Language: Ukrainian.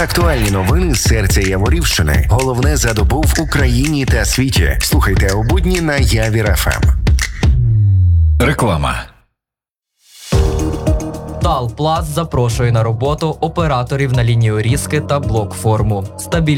Актуальні новини з серця Яворівщини. Головне за добу в Україні та світі. Слухайте у будні на Явір ФМ. Реклама. Талпласт запрошує на роботу операторів на лінію різки та блок-форму.